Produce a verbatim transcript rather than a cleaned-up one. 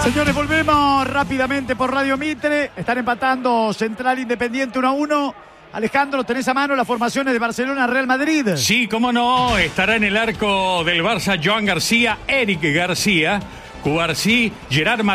Señores, volvemos rápidamente por Radio Mitre. Están empatando Central Independiente uno a uno. Alejandro, ¿tenés a mano las formaciones de Barcelona-Real Madrid? Sí, cómo no. Estará en el arco del Barça Joan García, Eric García, Cubarsí, Gerard Martínez.